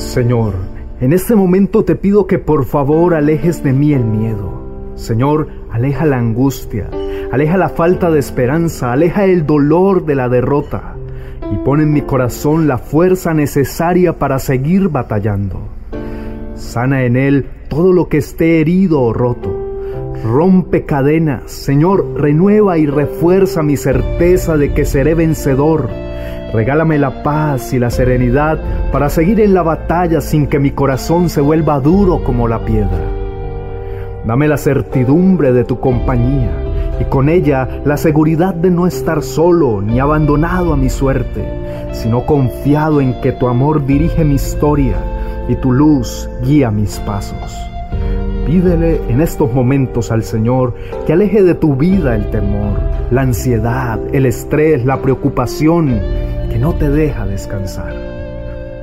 Señor, en este momento te pido que por favor alejes de mí el miedo. Señor, aleja la angustia, aleja la falta de esperanza, aleja el dolor de la derrota y pon en mi corazón la fuerza necesaria para seguir batallando. Sana en él todo lo que esté herido o roto. Rompe cadenas, Señor, renueva y refuerza mi certeza de que seré vencedor. Regálame la paz y la serenidad para seguir en la batalla sin que mi corazón se vuelva duro como la piedra. Dame la certidumbre de tu compañía y con ella la seguridad de no estar solo ni abandonado a mi suerte, sino confiado en que tu amor dirige mi historia y tu luz guía mis pasos. Pídele en estos momentos al Señor que aleje de tu vida el temor, la ansiedad, el estrés, la preocupación que no te deja descansar.